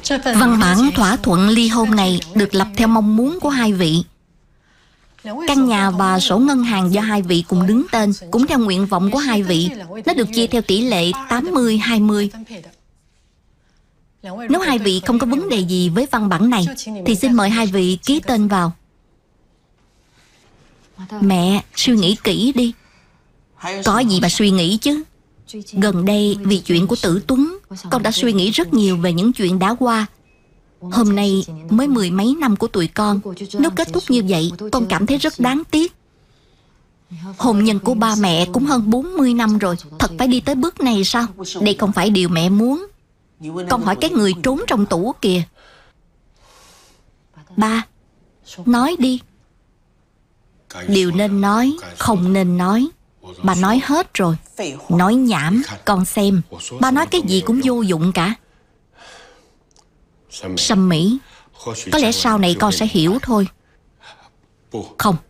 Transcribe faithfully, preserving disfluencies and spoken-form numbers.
Văn bản thỏa thuận ly hôn này được lập theo mong muốn của hai vị. Căn nhà và sổ ngân hàng do hai vị cùng đứng tên cũng theo nguyện vọng của hai vị. Nó được chia theo tỷ lệ tám mươi hai mươi. Nếu hai vị không có vấn đề gì với văn bản này thì xin mời hai vị ký tên vào. Mẹ, suy nghĩ kỹ đi. Có gì mà suy nghĩ chứ. Gần đây vì chuyện của Tử Tuấn, con đã suy nghĩ rất nhiều về những chuyện đã qua. Hôm nay mới mười mấy năm của tụi con, nếu kết thúc như vậy, con cảm thấy rất đáng tiếc. Hôn nhân của ba mẹ cũng hơn bốn mươi năm rồi, thật phải đi tới bước này sao? Đây không phải điều mẹ muốn. Con hỏi cái người trốn trong tủ kìa. Ba, nói đi. Điều nên nói, không nên nói, bà nói hết rồi. Nói nhảm, con xem. Ba nói cái gì cũng vô dụng cả. Sâm Mỹ, có lẽ sau này con sẽ hiểu thôi. Không,